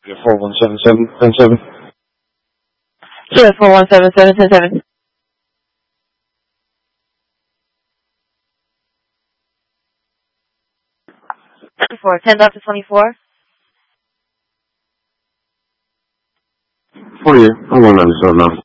4177, 4177, 10 Delta 24. 48, I'm 197 now.